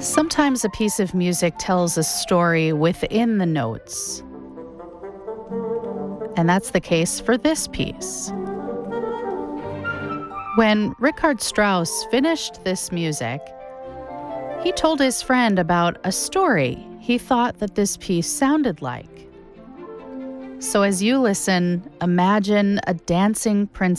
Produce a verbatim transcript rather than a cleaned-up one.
Sometimes a piece of music tells a story within the notes. And that's the case for this piece. When Richard Strauss finished this music, he told his friend about a story he thought that this piece sounded like. So as you listen, imagine a dancing princess